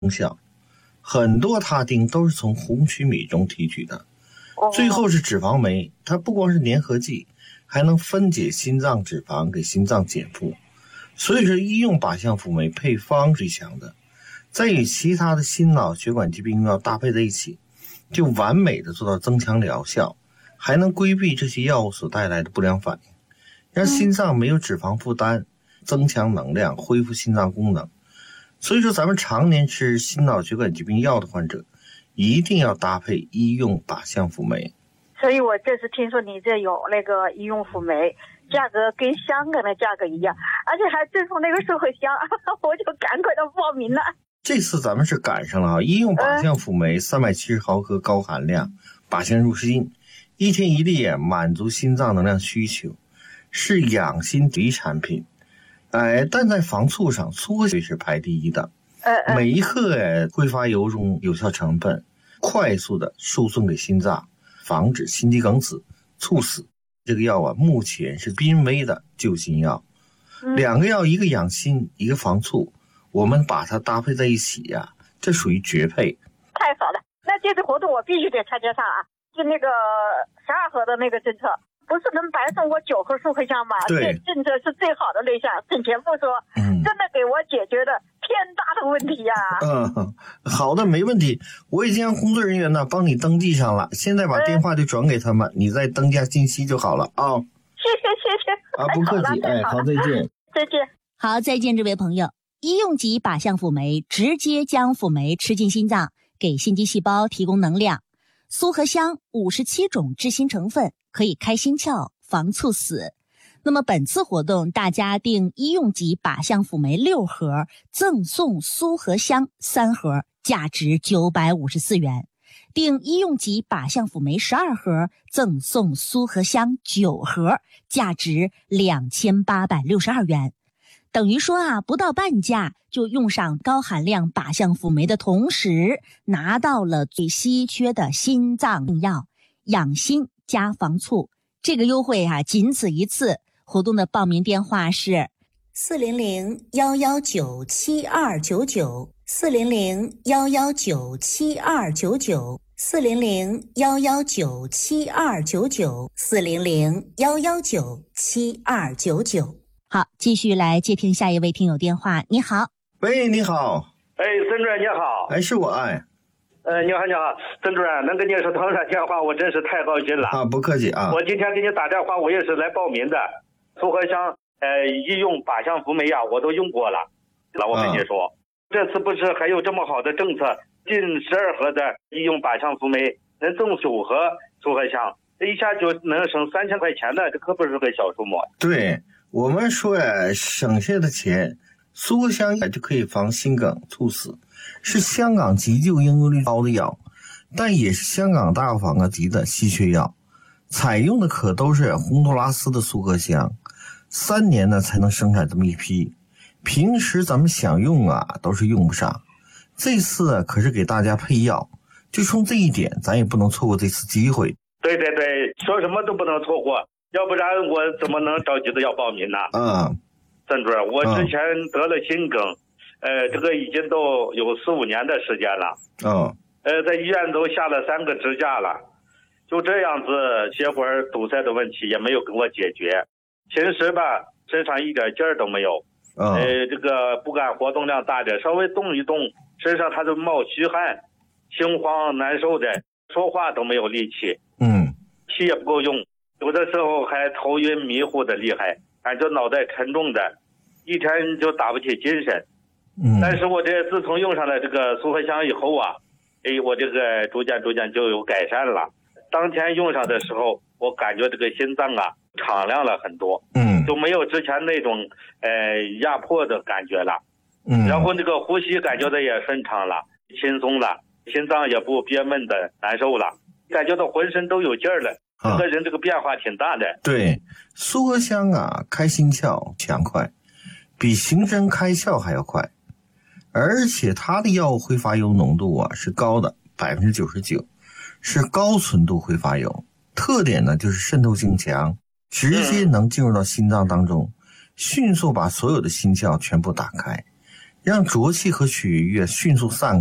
功效。很多他汀都是从红曲米中提取的，最后是脂肪酶，它不光是粘合剂，还能分解心脏脂肪，给心脏减负。所以说医用靶向辅酶配方最强的，再与其他的心脑血管疾病药搭配在一起，就完美的做到增强疗效，还能规避这些药物所带来的不良反应，让心脏没有脂肪负担，增强能量，恢复心脏功能。所以说咱们常年吃心脑血管疾病药的患者，一定要搭配医用靶向辅酶。 所以我这次听说你这有那个医用辅酶，价格跟香港的价格一样，而且还赠送那个寿贺香，我就赶快的报名了。 这次咱们是赶上了啊！医用靶向辅酶370毫克高含量靶向入心，1天1粒，满足心脏能量需求，是养心第一产品。但在防猝上，苏合香是排第一的。每一克挥发油中有效成分，快速的输送给心脏，防止心肌梗死、猝死。这个药啊，目前是濒危的救心药。两个药，一个养心，一个防猝，我们把它搭配在一起呀，这属于绝配。 太好了，那这次活动我必须得参加上啊！就那个12盒的那个政策。不是能白送我9盒苏合香吗？这政策是最好的那项，省钱不说，真的给我解决了天大的问题呀！ 好的，没问题，我已经让工作人员呢帮你登记上了，现在把电话就转给他们，你再登加信息就好了啊！ 谢谢啊，不客气，好，再见， 再见， 好，再见，这位朋友。医用级靶向辅酶直接将辅酶吃进心脏，给心肌细胞提供能量。苏合香57种致心成分，可以开心窍，防猝死。那么本次活动，大家订医用级靶向辅酶6盒，赠送苏合香3盒，价值954元；订医用级靶向辅酶12盒，赠送苏合香9盒，价值2862元。等于说啊，不到半价就用上高含量靶向辅酶的同时，拿到了最稀缺的心脏病药，养心加防猝。这个优惠啊，仅此一次。活动的报名电话是400-119-7299，400-119-7299，400-119-7299。好，继续来接听下一位听友电话。你好。 喂，你好。 孙主任你好。 是我。 你好，孙主任，能跟你说通上电话，我真是太高兴了啊！不客气啊。 我今天给你打电话，我也是来报名的。苏合香医用靶向辅酶药我都用过了。我跟你说，这次不是还有这么好的政策，进12盒的医用靶向辅酶能赠9盒苏合香，这一下就能省3000块钱的，这可不是个小数目。 对，我们说省下的钱，苏合香就可以防心梗、猝死，是香港急救应用率高的药，但也是香港大防级的稀缺药。采用的可都是洪都拉斯的苏合香，3年呢才能生产这么一批，平时咱们想用啊都是用不上。这次可是给大家配药，就冲这一点，咱也不能错过这次机会。 对，说什么都不能错过，要不然我怎么能着急的要报名呢？孙主任，我之前得了心梗，这个已经都有4-5年的时间了。在医院都下了3个支架了，就这样子血管堵塞的问题也没有给我解决。平时吧，身上一点劲儿都没有。这个不敢活动量大点，稍微动一动，身上它就冒虚汗，心慌难受的，说话都没有力气。气也不够用，有的时候还头晕迷糊的厉害，感觉脑袋沉重的，一天就打不起精神。但是我这自从用上了这个苏合香以后啊，我这个逐渐就有改善了。当天用上的时候，我感觉这个心脏啊敞亮了很多，就没有之前那种压迫的感觉了。然后这个呼吸感觉的也顺畅了，轻松了，心脏也不憋闷的难受了，感觉到浑身都有劲儿了。整个人这个变化挺大的。 对，苏合香啊，开心窍强快，比行针开窍还要快，而且它的药物挥发油浓度啊是高的99%，是高纯度挥发油。特点呢就是渗透性强，直接能进入到心脏当中，迅速把所有的心窍全部打开。 让浊气和血液迅速散